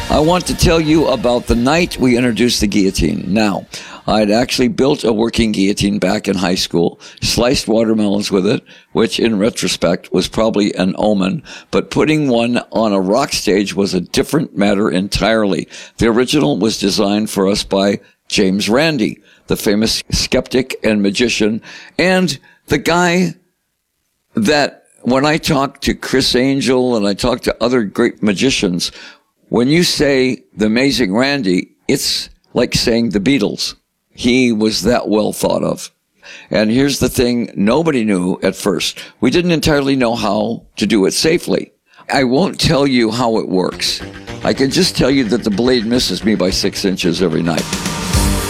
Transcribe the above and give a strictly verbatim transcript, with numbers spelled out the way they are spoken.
I want to tell you about the night we introduced the guillotine. Now, I'd actually built a working guillotine back in high school, sliced watermelons with it, which in retrospect was probably an omen, but putting one on a rock stage was a different matter entirely. The original was designed for us by James Randi, the famous skeptic and magician, and the guy that when I talk to Chris Angel and I talk to other great magicians, when you say the amazing Randi, it's like saying the Beatles. He was that well thought of. And here's the thing nobody knew at first. We didn't entirely know how to do it safely. I won't tell you how it works. I can just tell you that the blade misses me by six inches every night.